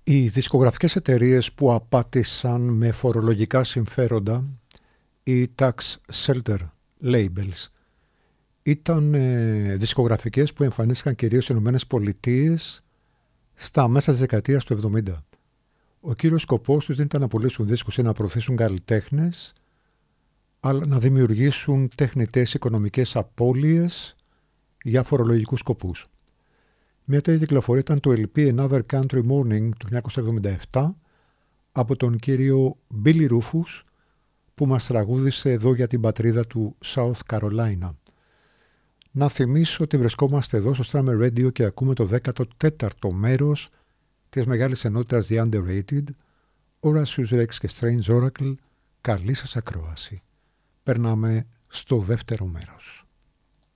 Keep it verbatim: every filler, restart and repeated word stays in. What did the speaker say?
Οι δισκογραφικές εταιρείες που απάτησαν με φορολογικά συμφέροντα, οι tax shelter labels, ήταν ε, δισκογραφικές που εμφανίστηκαν κυρίως στις Ηνωμένες Πολιτείες στα μέσα της δεκαετίας του εβδομήντα. Ο κύριος σκοπός τους δεν ήταν να πουλήσουν δίσκους ή να προωθήσουν καλλιτέχνες, αλλά να δημιουργήσουν τεχνητές οικονομικές απώλειες για φορολογικούς σκοπούς. Μια τέτοια κυκλοφορία ήταν το ελ πι Another Country Morning του χίλια εννιακόσια εβδομήντα επτά από τον κύριο Billy Rufus, που μας τραγούδισε εδώ για την πατρίδα του South Carolina. Να θυμίσω ότι βρισκόμαστε εδώ στο Strammer Radio και ακούμε το δέκατο τέταρτο μέρος της μεγάλης ενότητας The Underrated, Horatius Rex και Strange Oracle. Καλή σας ακρόαση. Περνάμε στο δεύτερο μέρος.